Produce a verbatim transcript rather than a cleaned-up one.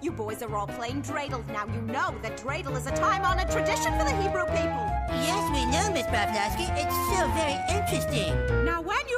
You boys are all playing dreidel. Now you know that dreidel is a time-honored tradition for the Hebrew people. Yes, we know, Miss Pavlovsky. It's so very interesting. Now when